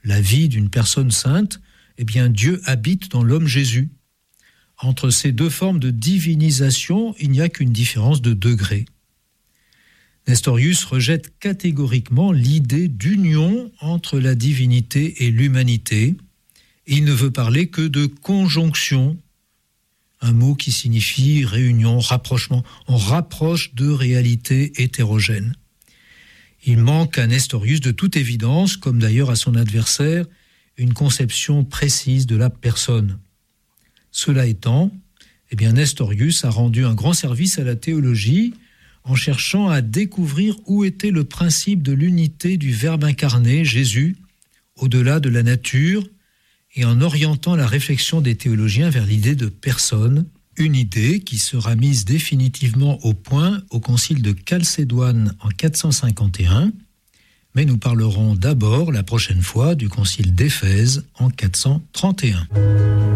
la vie d'une personne sainte, eh bien Dieu habite dans l'homme Jésus. Entre ces deux formes de divinisation, il n'y a qu'une différence de degré. Nestorius rejette catégoriquement l'idée d'union entre la divinité et l'humanité. Il ne veut parler que de conjonction, un mot qui signifie réunion, rapprochement. On rapproche deux réalités hétérogènes. Il manque à Nestorius de toute évidence, comme d'ailleurs à son adversaire, une conception précise de la personne. Cela étant, eh bien Nestorius a rendu un grand service à la théologie en cherchant à découvrir où était le principe de l'unité du Verbe incarné, Jésus, au-delà de la nature, et en orientant la réflexion des théologiens vers l'idée de personne, une idée qui sera mise définitivement au point au concile de Chalcédoine en 451, mais nous parlerons d'abord la prochaine fois du concile d'Éphèse en 431.